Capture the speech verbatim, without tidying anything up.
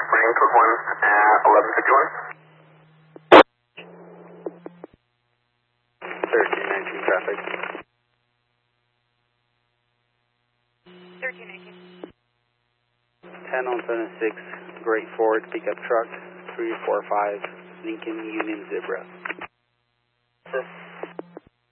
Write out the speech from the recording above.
Marine code one at eleven fifty-one. thirteen nineteen traffic. thirteen nineteen. ten on seven six, Great Ford pickup truck, three four five, Lincoln Union Zebra. Sure.